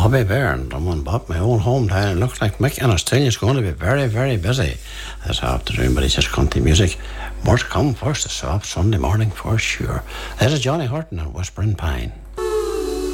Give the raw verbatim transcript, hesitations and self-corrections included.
Bobby Byrne, I'm on Bob, my old hometown. It looks like Mick and Australia's going to be very, very busy this afternoon, but it's just country music. More to come first, it's up Sunday morning for sure. There's a Johnny Horton and Whispering Pine.